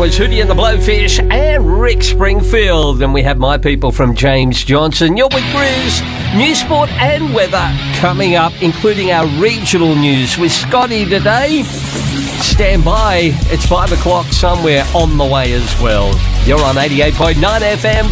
was Hootie and the Blowfish and Rick Springfield. And we have my people from James Johnson. You're with Grizz. News, sport and weather coming up, including our regional news with Scotty today. Stand by. It's 5 o'clock somewhere on the way as well. You're on 88.9 FM.